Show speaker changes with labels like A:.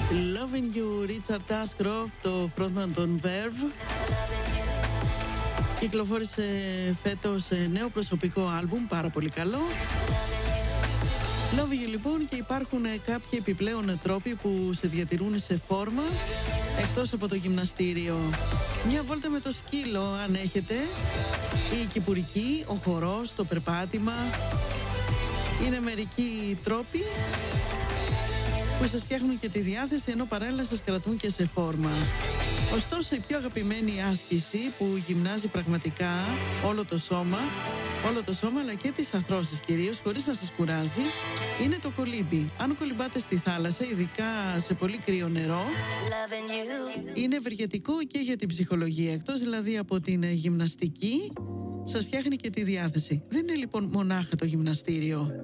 A: Loving You, Richard Ashcroft, το frontman των Verve. Κυκλοφόρησε φέτος νέο προσωπικό άλμπουμ, πάρα πολύ καλό. Love You λοιπόν, και υπάρχουν κάποιοι επιπλέον τρόποι που σε διατηρούν σε φόρμα εκτός από το γυμναστήριο. Μια βόλτα με το σκύλο αν έχετε, η κυπουρική, ο χορός, το περπάτημα είναι μερικοί τρόποι που σας φτιάχνουν και τη διάθεση, ενώ παράλληλα σας κρατούν και σε φόρμα. Ωστόσο, η πιο αγαπημένη άσκηση που γυμνάζει πραγματικά όλο το σώμα αλλά και τις αρθρώσεις κυρίως, χωρίς να σας κουράζει, είναι το κολύμπι. Αν κολυμπάτε στη θάλασσα, ειδικά σε πολύ κρύο νερό, είναι ευεργετικό και για την ψυχολογία. Εκτός δηλαδή από την γυμναστική, σας φτιάχνει και τη διάθεση. Δεν είναι λοιπόν μονάχα το γυμναστήριο.